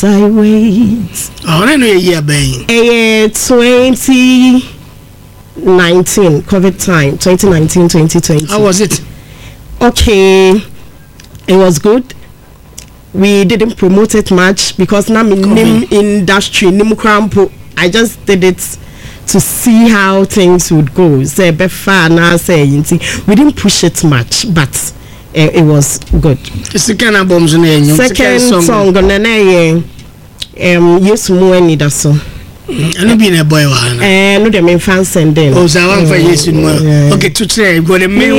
as I wait. Oh, I know a year bang. 2019 COVID time, 2019-2020. How was it? Okay, it was good. We didn't promote it much because now in industry, I just did it to see how things would go. Say befa na say we didn't push it much, but it was good. It's the kind of bombs in the second song on the yes more need us. And being a boy, no, the main fans and then. Oh, so I want for yes, okay, to say, go the main